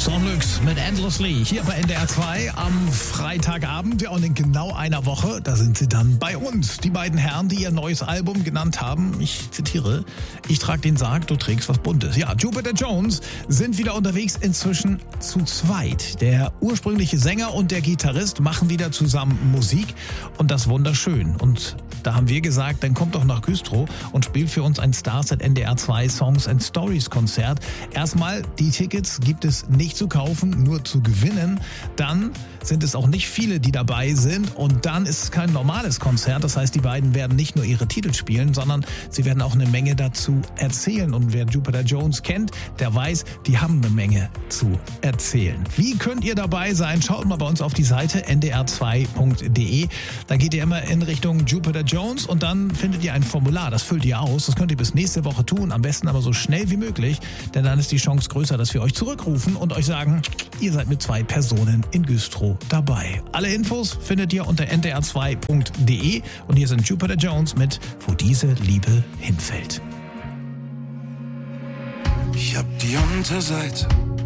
Songlux mit Endlessly hier bei NDR 2 am Freitagabend. Ja, und in genau einer Woche, da sind sie dann bei uns. Die beiden Herren, die ihr neues Album genannt haben, ich zitiere, ich trage den Sarg, du trägst was Buntes. Ja, Jupiter Jones sind wieder unterwegs, inzwischen zu zweit. Der ursprüngliche Sänger und der Gitarrist machen wieder zusammen Musik und das wunderschön. Und da haben wir gesagt, dann kommt doch nach Güstrow und spielt für uns ein Stars at NDR 2 Songs and Stories Konzert. Erstmal, die Tickets gibt es nicht zu kaufen, nur zu gewinnen. Dann sind es auch nicht viele, die dabei sind. Und dann ist es kein normales Konzert. Das heißt, die beiden werden nicht nur ihre Titel spielen, sondern sie werden auch eine Menge dazu erzählen. Und wer Jupiter Jones kennt, der weiß, die haben eine Menge zu erzählen. Wie könnt ihr dabei sein? Schaut mal bei uns auf die Seite ndr2.de. Da geht ihr immer in Richtung Jupiter Jones und dann findet ihr ein Formular. Das füllt ihr aus. Das könnt ihr bis nächste Woche tun. Am besten aber so schnell wie möglich, denn dann ist die Chance größer, dass wir euch zurückrufen und euch sagen, ihr seid mit 2 Personen in Güstrow dabei. Alle Infos findet ihr unter ndr2.de und hier sind Jupiter Jones mit Wo diese Liebe hinfällt. Ich hab die Unterseite